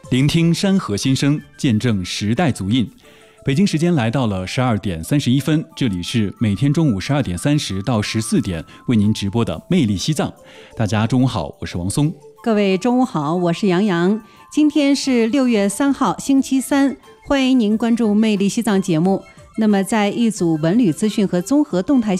聆听山河心声，见证时代足印。北京时间来到了12点31分，这里是每天中午12点30到14点为您直播的魅力西藏。大家中午好，我是王松。 各位中午好，我是杨洋。今天是6月3号星期三，欢迎您关注魅力西藏节目。那么在一组文旅资讯和综合动态